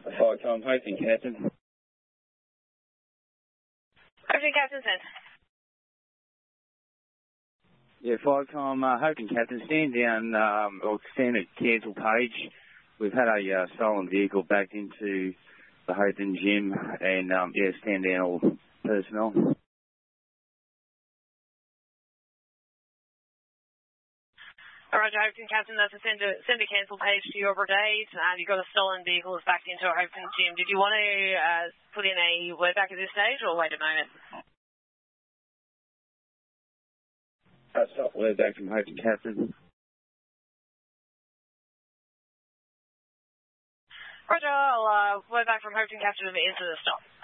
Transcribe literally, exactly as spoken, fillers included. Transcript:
Firecom, hosting Captain. Hosting Captain, sent. Yeah, Firecom, uh, hosting Captain, stand down, um, or stand at cancel page. We've had a uh, stolen vehicle backed into the Houghton gym, and um, yeah, stand down all personnel. All right, Houghton Captain, that's a send a, send a cancel page to your brigade. Uh, you've got a stolen vehicle that's backed into a Houghton gym. Did you want to uh, put in a word back at this stage, or wait a moment? That's not word back from Houghton Captain. Roger, I'll uh, word back from Houghton Captain into the stop.